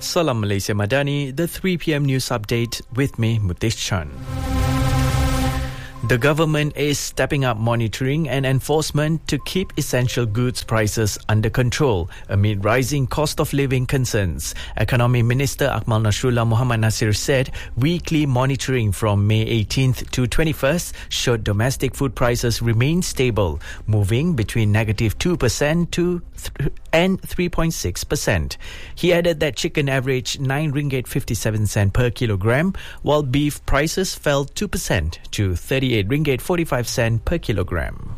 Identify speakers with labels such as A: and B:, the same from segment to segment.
A: Salam Malaysia Madani, the 3 p.m. news update with me, Mutesh Chan. The government is stepping up monitoring and enforcement to keep essential goods prices under control amid rising cost of living concerns. Economy Minister Akmal Nasrullah Muhammad Nasir said weekly monitoring from May 18th to 21st showed domestic food prices remain stable, moving between -2% and 3.6%. He added that chicken averaged 9 ringgit 57 cent per kilogram, while beef prices fell 2% to 38 ringgit 45 cent per kilogram.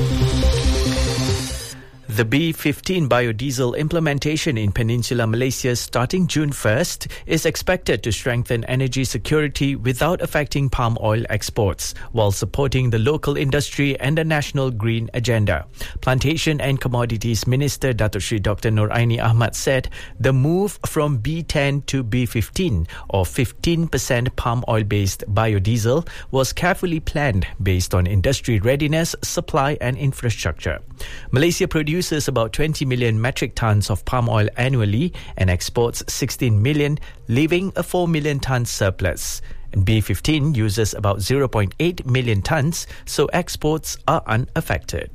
A: The B15 biodiesel implementation in Peninsular Malaysia starting June 1st is expected to strengthen energy security without affecting palm oil exports, while supporting the local industry and the national green agenda. Plantation and Commodities Minister Datuk Sri Dr. Noraini Ahmad said the move from B10 to B15 or 15% palm oil-based biodiesel was carefully planned based on industry readiness, supply and infrastructure. Malaysia produces about 20 million metric tons of palm oil annually and exports 16 million, leaving a 4 million ton surplus. And B15 uses about 0.8 million tons, so exports are unaffected.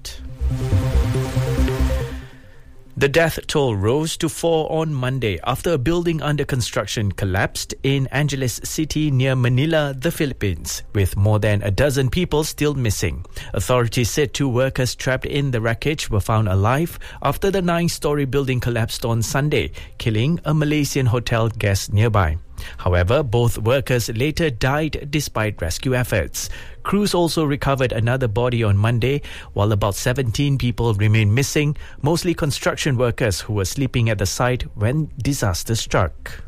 A: The death toll rose to 4 on Monday after a building under construction collapsed in Angeles City near Manila, the Philippines, with more than a dozen people still missing. Authorities said 2 workers trapped in the wreckage were found alive after the 9-story building collapsed on Sunday, killing a Malaysian hotel guest nearby. However, both workers later died despite rescue efforts. Crews also recovered another body on Monday, while about 17 people remain missing, mostly construction workers who were sleeping at the site when disaster struck.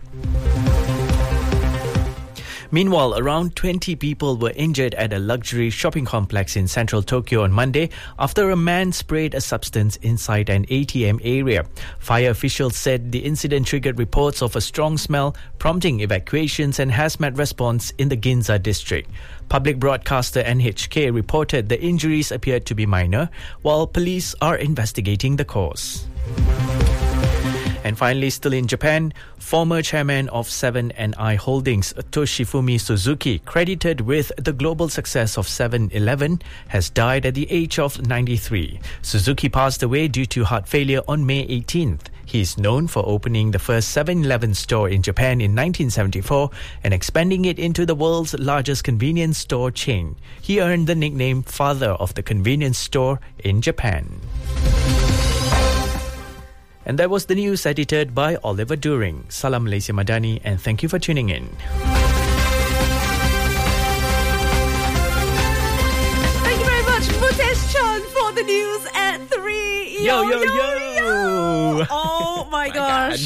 A: Meanwhile, around 20 people were injured at a luxury shopping complex in central Tokyo on Monday after a man sprayed a substance inside an ATM area. Fire officials said the incident triggered reports of a strong smell, prompting evacuations and hazmat response in the Ginza district. Public broadcaster NHK reported the injuries appeared to be minor, while police are investigating the cause. And finally, still in Japan, former chairman of 7&I Holdings, Toshifumi Suzuki, credited with the global success of 7-Eleven, has died at the age of 93. Suzuki passed away due to heart failure on May 18th. He is known for opening the first 7-Eleven store in Japan in 1974 and expanding it into the world's largest convenience store chain. He earned the nickname Father of the Convenience Store in Japan. And that was the news edited by Oliver During. Salam Malaysia Madani, and thank you for tuning in.
B: Thank you very much, Mutesh Chan, for the news at 3.
A: Yo.
B: Oh my gosh.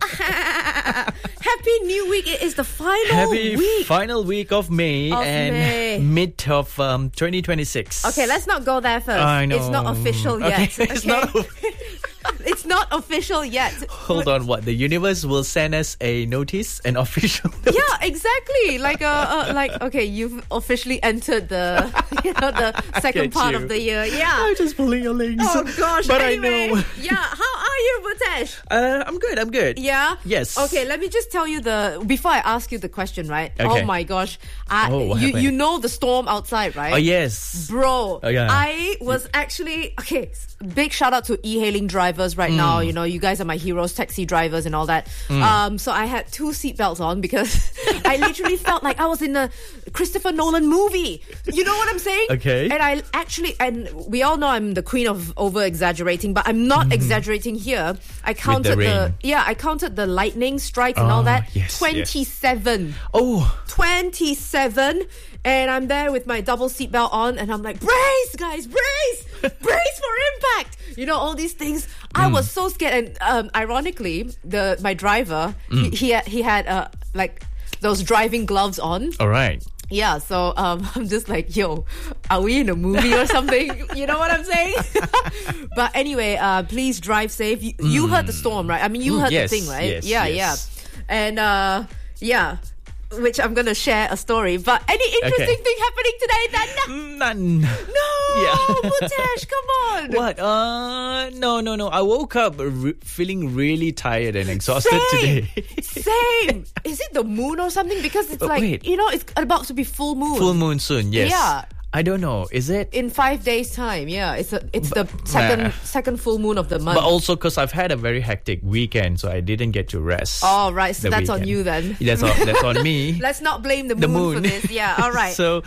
B: Happy New Week. It is the final
A: week of May and mid of 2026.
B: Okay, let's not go there first.
A: I know.
B: It's not official yet.
A: Okay, it's not
B: It's not official yet.
A: Hold on, what? The universe will send us a notice, an official notice?
B: Yeah, exactly. Like okay, you've officially entered the the second part of the year. Yeah.
A: I'm just pulling your legs.
B: Oh gosh.
A: But
B: anyway,
A: I know.
B: Yeah, how are you, Mutesh?
A: I'm good.
B: Yeah?
A: Yes.
B: Okay, let me just tell you before I ask you the question, right?
A: Okay.
B: Oh my gosh.
A: What happened?
B: You know the storm outside, right?
A: Oh, yes.
B: Bro,
A: yeah.
B: I was actually, big shout out to e-hailing drivers right now. You know, you guys are my heroes, taxi drivers and all that. So I had 2 seatbelts on because I literally felt like I was in a Christopher Nolan movie. You know what I'm saying?
A: Okay.
B: And we all know I'm the queen of over-exaggerating, but I'm not exaggerating here. I counted I counted the lightning strikes and all that.
A: Yes,
B: 27.
A: Yes. Oh.
B: 27. And I'm there with my double seatbelt on, and I'm like, brace, guys, brace for impact. You know, all these things. I was so scared. And ironically, my driver, he had like those driving gloves on.
A: All right.
B: Yeah, so I'm just like, yo, are we in a movie or something? You know what I'm saying? But anyway, please drive safe. You heard the storm, right? I mean, you heard the thing, right?
A: Yes.
B: And which I'm going to share a story. But any interesting thing happening today, then?
A: None.
B: No, Mutesh, come on.
A: What? No. I woke up feeling really tired and exhausted today.
B: Same. Is it the moon or something? Because it's like,
A: wait.
B: it's about to be full moon.
A: Full moon soon, yes.
B: Yeah.
A: I don't know. Is it?
B: In 5 days' time, yeah. It's the second full moon of the month.
A: But also because I've had a very hectic weekend, so I didn't get to rest.
B: Oh, right. So that's
A: weekend.
B: on you then.
A: That's on me.
B: Let's not blame the moon for this. Yeah, all right.
A: So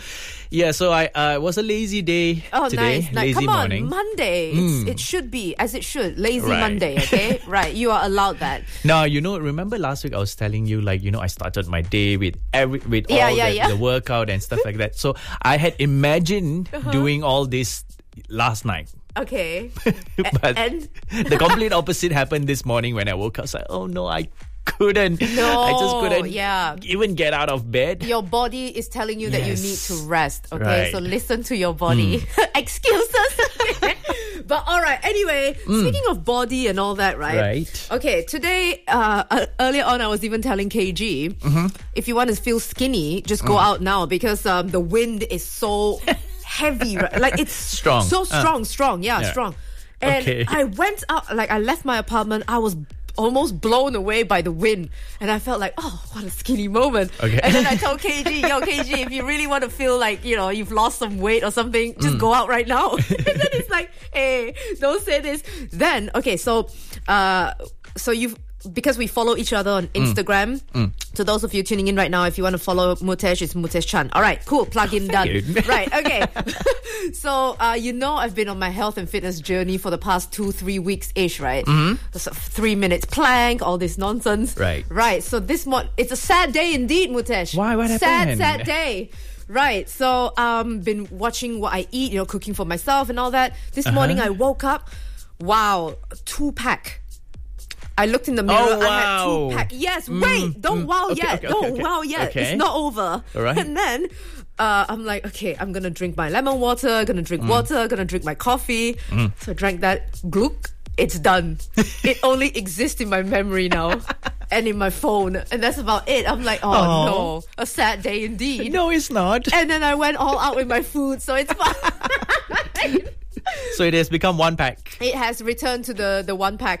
A: I was a lazy day today.
B: Nice.
A: Lazy
B: come
A: morning.
B: On, Monday. It should be as it should. Lazy
A: Right.
B: Monday, okay? Right. You are allowed that.
A: Now, remember last week I was telling you, I started my day with the workout and stuff like that. So I had imagined doing all this last night.
B: Okay.
A: But
B: and
A: the complete opposite happened this morning when I woke up. I was like, oh no, I couldn't.
B: No,
A: I just couldn't even get out of bed.
B: Your body is telling you that you need to rest. Okay,
A: Right.
B: so listen to your body. Excuses. But all right. Anyway, speaking of body and all that, right?
A: Right.
B: Okay. Today, earlier on, I was even telling KG, if you want to feel skinny, just go out now because the wind is so heavy. Right? Like it's
A: Strong.
B: so strong. Yeah, strong. And
A: Okay.
B: I went out. Like I left my apartment. I was almost blown away by the wind, and I felt like, oh, what a skinny moment.
A: Okay.
B: And then I told KG, KG, if you really want to feel like you've lost some weight or something, just go out right now. And then it's like, hey, don't say this. Then so because we follow each other on Instagram. So those of you tuning in right now, if you want to follow Mutesh, it's Mutesh Chan. All right, cool. Plug in, done.
A: you.
B: Right, okay. So, I've been on my health and fitness journey for the past 2-3 weeks-ish, right? So 3 minutes plank, all this nonsense.
A: Right.
B: Right. So it's a sad day indeed, Mutesh.
A: Why? What happened?
B: Sad day. Right. So, been watching what I eat, cooking for myself and all that. This morning I woke up. Wow, 2-pack. I looked in the mirror.
A: Oh, wow.
B: I had 2-pack. Yes, wait. Don't wow yet. Don't wow yet.
A: Okay.
B: It's not over.
A: All right.
B: And then I'm like, okay, I'm going to drink my lemon water, going to drink water, going to drink my coffee. So I drank that. Glook. It's done. It only exists in my memory now and in my phone. And that's about it. I'm like, oh no. A sad day indeed.
A: No, it's not.
B: And then I went all out with my food. So it's fine.
A: So it has become 1-pack.
B: It has returned to the 1-pack.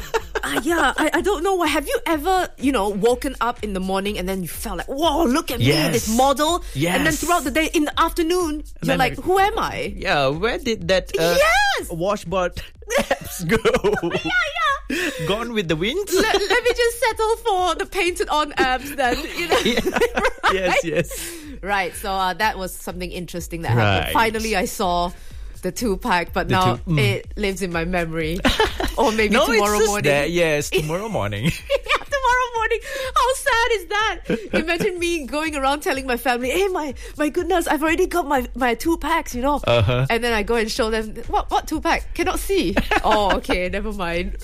B: I don't know. Have you ever, woken up in the morning and then you felt like, whoa, look at me, this model.
A: Yes.
B: And then throughout the day, in the afternoon, you're like, who am I?
A: Yeah, where did that washboard abs go?
B: Yeah.
A: Gone with the wind?
B: Let me just settle for the painted on abs then. Right?
A: Yes.
B: Right. So that was something interesting that happened.
A: Right.
B: Finally, I saw the 2-pack, but now it lives in my memory. Or maybe tomorrow morning.
A: There. Yes, tomorrow morning.
B: Yeah, tomorrow morning. How sad is that? Imagine me going around telling my family, hey, my goodness, I've already got my 2-packs, And then I go and show them, what 2-pack? Cannot see. Oh, okay, never mind.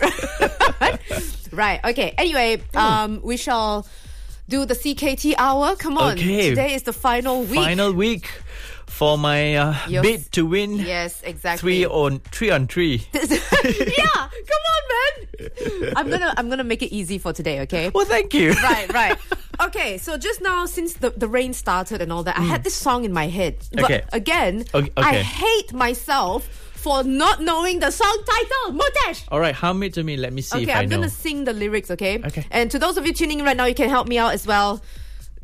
B: Right, okay. Anyway, we shall do the CKT hour. Come on.
A: Okay.
B: Today is the final week.
A: Final week for my bid to win.
B: Yes, exactly.
A: 3 on 3.
B: Yeah, come on, man. I'm gonna make it easy for today, okay?
A: Well, thank you.
B: Right. Okay, so just now, since the rain started and all that, I had this song in my head. But
A: Okay.
B: again,
A: Okay.
B: I hate myself for not knowing the song title. Mutesh!
A: All right, hum it to me. Let me see
B: Okay,
A: if I
B: I'm
A: know.
B: gonna sing the lyrics, okay?
A: Okay.
B: And to those of you tuning in right now, you can help me out as well.